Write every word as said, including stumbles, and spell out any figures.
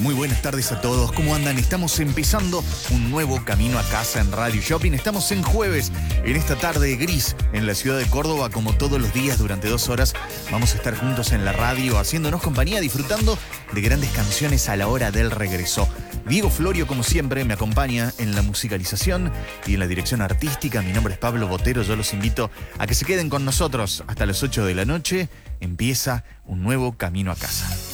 Muy buenas tardes a todos, ¿cómo andan? Estamos empezando un nuevo Camino a Casa en Radio Shopping. Estamos en jueves, en esta tarde gris, en la ciudad de Córdoba. Como todos los días, durante dos horas, vamos a estar juntos en la radio, haciéndonos compañía, disfrutando de grandes canciones a la hora del regreso. Diego Florio, como siempre, me acompaña en la musicalización y en la dirección artística. Mi nombre es Pablo Botero, yo los invito a que se queden con nosotros hasta las ocho de la noche. Empieza un nuevo Camino a Casa.